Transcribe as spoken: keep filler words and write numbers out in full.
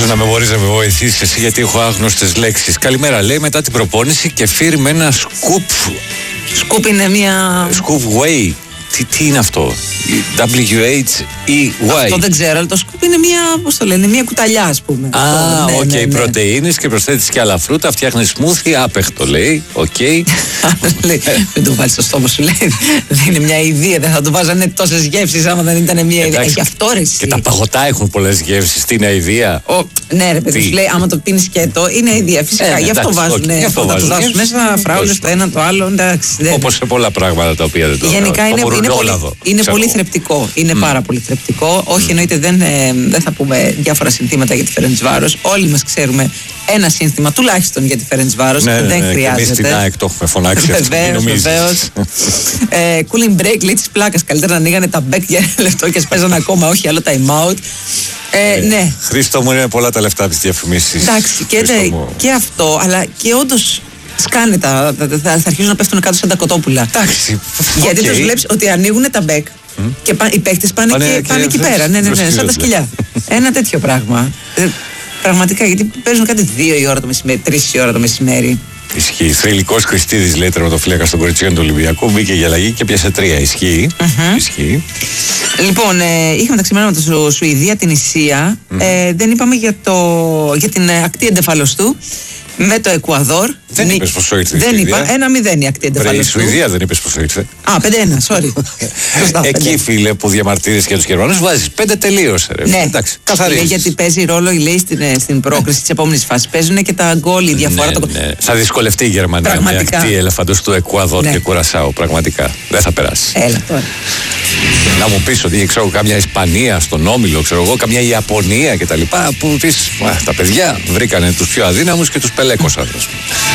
Ίσως να με μπορείς να με βοηθήσεις εσύ, γιατί έχω άγνωστες λέξεις. Καλημέρα, λέει, μετά την προπόνηση κεφίρι με ένα σκουπ. Σκουπ είναι μια... Σκουπ whey. Τι, τι είναι αυτό, ντάμπλιου έιτς ι γουάι. Αυτό δεν ξέρω, αλλά το σκουπ είναι μια, πώς το λένε, μια κουταλιά, ας πούμε. Α, οκ, okay, ναι, ναι, ναι. Πρωτεΐνες και προσθέτεις και άλλα φρούτα, φτιάχνεις smoothie, άπεχτο λέει, οκ. Okay. Δεν το βάλεις στο στόμα σου, λέει, δεν είναι μια ιδέα, δεν θα του βάζανε τόσες γεύσεις άμα δεν ήταν μια ιδέα. Έχει αυτό ρε εσύ. Και τα παγωτά έχουν πολλές γεύσεις, τι είναι αηδία. Ο, ναι ρε παιδί, σου λέει, άμα το πίνεις σκέτο, είναι ιδέα, φυσικά, ε, γι' αυτό βάζουν, okay, αυτό θα του δώσουν μέσα φράουλες το ένα το άλλο, εντάξει. Όπως σε πολλά πράγματα τα οποία δεν το γενικά είναι, είναι, πολύ, είναι πολύ θρεπτικό. Είναι mm. πάρα πολύ θρεπτικό. Όχι, mm. εννοείται δεν, ε, δεν θα πούμε διάφορα συνθήματα για τη Φερεντσβάρος. Όλοι μας ξέρουμε ένα σύνθημα τουλάχιστον για τη Φερεντσβάρος. Ναι, δεν ναι, χρειάζεται. Εμείς στην ΑΕΚ το έχουμε φωνάξει. Βεβαίως, βεβαίως. ε, cooling break, λέει της πλάκας. Καλύτερα να ανοίγανε τα μπέκ για ένα λεπτό και παίζανε ακόμα, όχι άλλο time out. Ε, ε, ναι. Χρήστο μου, είναι πολλά τα λεφτά από τις διαφημίσεις. Εντάξει, και, δε, και αυτό, αλλά και όντως. Σκάνε τα, θα, θα αρχίσουν να πέφτουν κάτω σαν τα κοτόπουλα. Εντάξει. Γιατί okay. τους βλέπεις ότι ανοίγουν τα μπέκ mm. και πά, οι παίκτες πάνε, πάνε, και, και, πάνε εκεί πέρα. Ναι, ναι, ναι, σαν τα σκυλιά. Ένα τέτοιο πράγμα. Ε, πραγματικά, γιατί παίζουν κάτι δύο η ώρα το μεσημέρι, τρεις η ώρα το μεσημέρι. Ισχύει. Θρυλικός Χριστίδης, λέει, τερματοφύλακας των κοριτσιών του Ολυμπιακού. Μπήκε για αλλαγή και πιάσε τρία. Ισχύει. Mm-hmm. Ισχύει. Λοιπόν, ε, είχαμε τα ξημέρωματα στο Σουηδία, την Ισία. Mm-hmm. Ε, δεν είπαμε για, το, για την ακτή εγκεφαλοστού. Με το Εκουαδόρ. Δεν είπες πόσο ήρθε. Δεν είπα. Ένα μηδέν η ακτή εγκεφαλοστού. Η Σουηδία δεν είπες πόσο ήρθε. Α, πέντε ένα, sorry. Εκεί, φίλε, που διαμαρτύρεσαι για τους Γερμανούς, βάζεις πέντε τελείωσε. Ρε. Ναι, εντάξει, καθαρίζεις. Γιατί παίζει ρόλο, λέει, στην, στην πρόκριση της επόμενης φάσης. Παίζουν και τα γκολ, η διαφορά. Ναι, το... ναι. Θα δυσκολευτεί η Γερμανία πραγματικά. με ακτή ελεφαντοστού Εκουαδόρ ναι. και Κουρασάου. Πραγματικά. Δεν θα περάσει. Έλα τώρα. Να μου πεις ότι ξέρω καμιά Ισπανία στον Όμιλο, ξέρω εγώ, καμιά Ιαπωνία κτλ. Που τις, α, τα παιδιά βρήκανε τους πιο αδύναμους και τους πελέκωσαν.